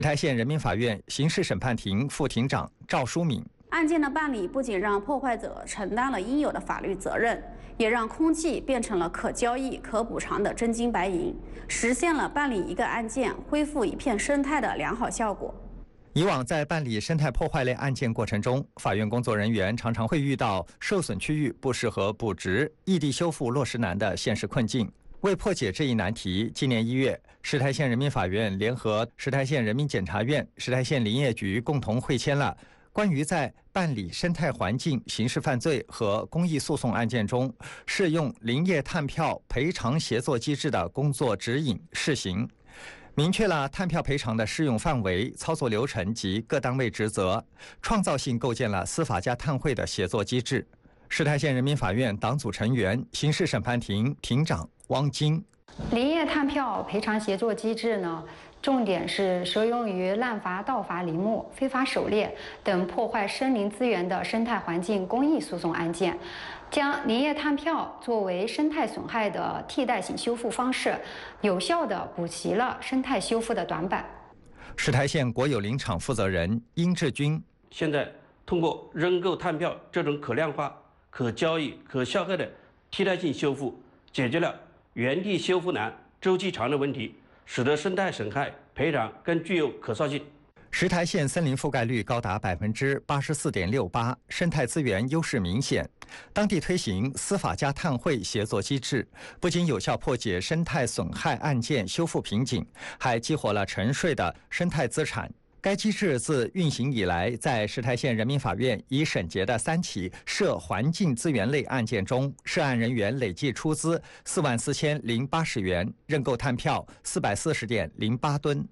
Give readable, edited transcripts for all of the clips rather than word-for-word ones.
台县人民法院刑事审判庭副庭长赵淑敏。 案件的办理不仅让破坏者承担了应有的法律责任，也让空气变成了可交易、可补偿的真金白银，实现了办理一个案件、恢复一片生态的良好效果。 以往在办理生态破坏类案件过程中，法院工作人员常常会遇到受损区域不适合补植、异地修复落实难的现实困境。为破解这一难题，今年1月，石台县人民法院联合石台县人民检察院、石台县林业局共同会签了关于在办理生态环境刑事犯罪和公益诉讼案件中适用林业碳票赔偿协作机制的工作指引试行，明确了碳票赔偿的适用范围、操作流程及各单位职责，创造性构建了司法加碳汇的协作机制。石台县人民法院党组成员、刑事审判庭庭长汪金。 林业碳票赔偿协作机制呢，重点是适用于滥伐、盗伐林木、非法狩猎等破坏森林资源的生态环境公益诉讼案件，将林业碳票作为生态损害的替代性修复方式，有效地补齐了生态修复的短板。 石台县国有林场负责人殷志军： 现在通过认购碳票这种可量化、可交易、可消耗的替代性修复，解决了原地修复难、周期长的问题，使得生态损害赔偿更具有可操性。 石台县森林覆盖率高达84.68%，生态资源优势明显。当地推行司法加碳汇协作机制，不仅有效破解生态损害案件修复瓶颈，还激活了沉睡的生态资产。该机制自运行以来，在石台县人民法院已审结的3起涉环境资源类案件中，涉案人员累计出资44080元，认购碳票440.08吨。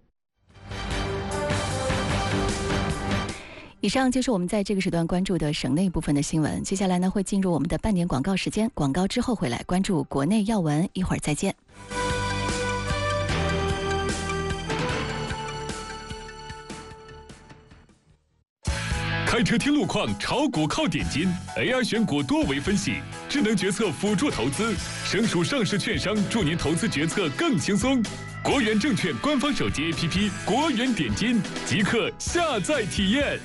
以上就是我们在这个时段关注的省内部分的新闻。接下来呢，会进入我们的半点广告时间，广告之后回来关注国内要闻，一会儿再见。 开车听路况，炒股靠点金 ，AI 选股多维分析，智能决策辅助投资，省属上市券商助您投资决策更轻松。国元证券官方手机 APP 国元点金，即刻下载体验。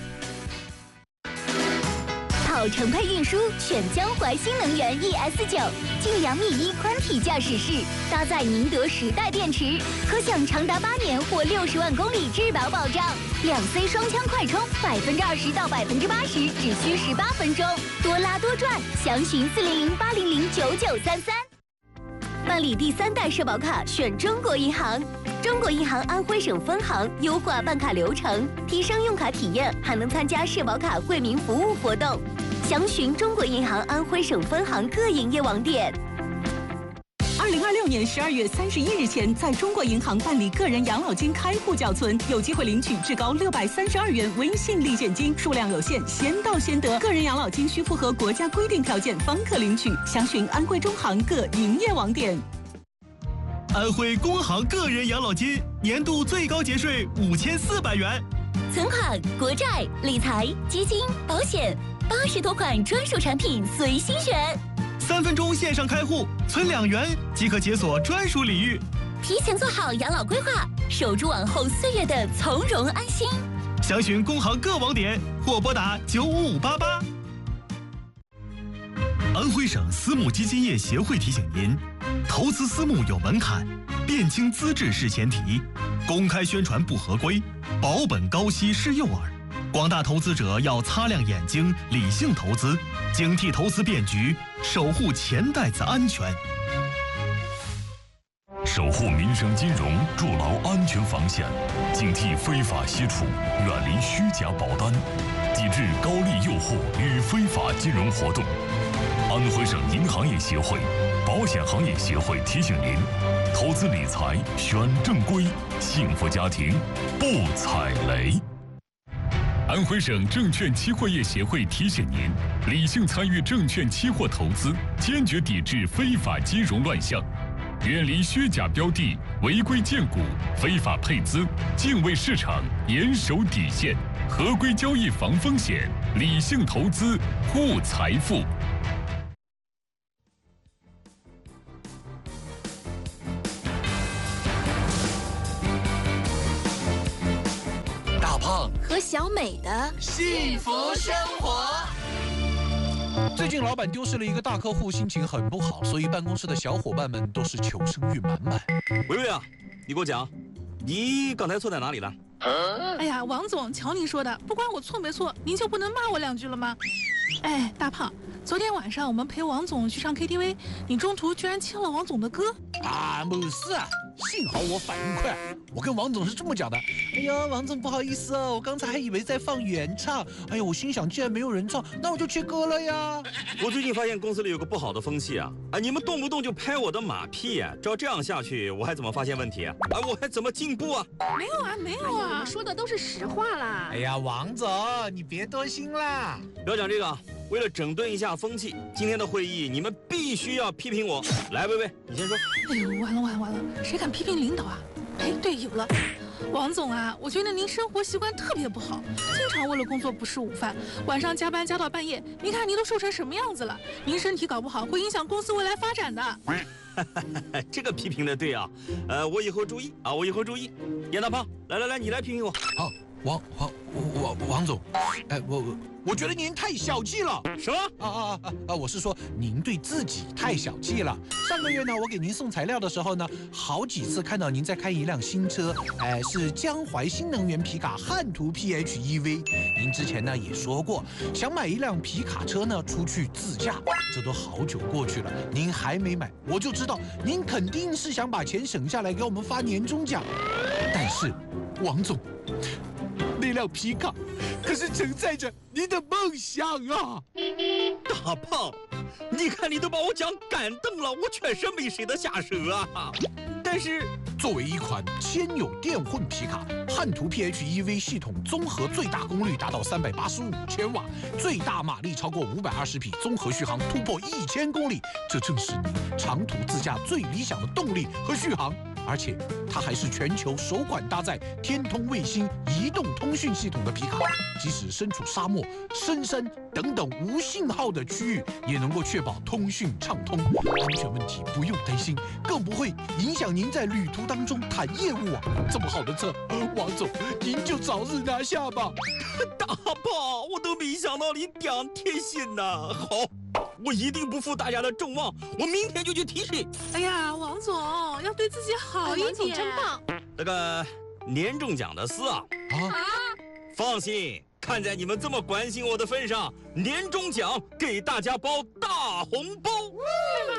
跑城配运输选江淮新能源 ES9，近2.1米宽体驾驶室，搭载宁德时代电池，可享长达8年或60万公里质保保障。2C 双枪快充，20%到80%只需18分钟，多拉多赚。详询400-800-9933。办理第3代社保卡选中国银行，中国银行安徽省分行优化办卡流程，提升用卡体验，还能参加社保卡惠民服务活动。详询中国银行安徽省分行各营业网点。 2026年12月31日前，在中国银行办理个人养老金开户缴存，有机会领取至高632元微信立现金，数量有限，先到先得。个人养老金需符合国家规定条件方可领取。详询安徽中行各营业网点。 安徽工行个人养老金年度最高节税5400元， 存款、国债、理财、基金、保险，80多款专属产品随心选。 3分钟线上开户，存2元即可解锁专属礼遇。 提前做好养老规划，守住往后岁月的从容安心。 详询工行各网点或拨打95588。安徽省私募基金业协会提醒您：投资私募有门槛，辨清资质是前提，公开宣传不合规，保本高息是诱饵。广大投资者要擦亮眼睛，理性投资，警惕投资变局，守护钱袋子安全。 守护民生金融，筑牢安全防线，警惕非法吸储，远离虚假保单，抵制高利诱惑与非法金融活动。安徽省银行业协会、保险行业协会提醒您：投资理财选正规，幸福家庭不踩雷。安徽省证券期货业协会提醒您：理性参与证券期货投资，坚决抵制非法金融乱象，远离虚假标的、违规荐股、非法配资，敬畏市场，严守底线，合规交易防风险，理性投资护财富。 大胖和小美的幸福生活。 最近老板丢失了一个大客户，心情很不好，所以办公室的小伙伴们都是求生欲满满。 维维啊，你给我讲，你刚才错在哪里了？ 哎呀，王总，瞧您说的，不管我错没错，您就不能骂我2句了吗？哎，大胖，昨天晚上我们陪王总去唱 KTV， 你中途居然切了王总的歌。 啊，没事啊，幸好我反应快。我跟王总是这么讲的：哎呀，王总不好意思哦，我刚才还以为在放原唱。哎呀，我心想既然没有人唱，那我就切歌了呀。 我最近发现公司里有个不好的风气啊，你们动不动就拍我的马屁啊，照这样下去，我还怎么发现问题啊？我还怎么进步啊？ 没有啊，没有啊， 我说的都是实话啦。 哎呀，王总，你别多心啦。 不要讲这个，为了整顿一下风气，今天的会议你们必须要批评我。来，薇薇，你先说。 哎呦，完了，谁敢批评领导啊？哎，对，有了。王总啊，我觉得您生活习惯特别不好，经常为了工作不吃午饭，晚上加班加到半夜。您看您都瘦成什么样子了？您身体搞不好会影响公司未来发展的。 这个批评的对啊，我以后注意啊，我以后注意。严大胖，来，你来批评我。 好，王总，哎，我觉得您太小气了。 什么？ 我是说您对自己太小气了。上个月呢，我给您送材料的时候呢，好几次看到您在开一辆新车，是江淮新能源皮卡汉途 PHEV。您之前呢也说过，想买一辆皮卡车呢出去自驾，这都好久过去了，您还没买，我就知道您肯定是想把钱省下来给我们发年终奖。但是，王总，那辆皮卡可是承载着您的梦想啊！ 大胖，你看你都把我讲感动了，我全是没舍得下手啊。但是， 作为一款铅油电混皮卡，汉途 PHEV 系统综合最大功率达到385千瓦，最大马力超过520匹，综合续航突破1000公里，这正是您长途自驾最理想的动力和续航。而且它还是全球首款搭载天通卫星移动通讯系统的皮卡，即使身处沙漠、深山等等无信号的区域，也能够确保通讯畅通，安全问题不用担心，更不会影响您在旅途当中谈业务啊！这么好的车，王总您就早日拿下吧。 大胖，我都没想到你这贴心呐。好，我一定不负大家的众望，我明天就去提谁。 哎呀，王总要对自己好一点。 王总真棒。 那个年终奖的事啊，放心，看在你们这么关心我的份上，年终奖给大家包大红包。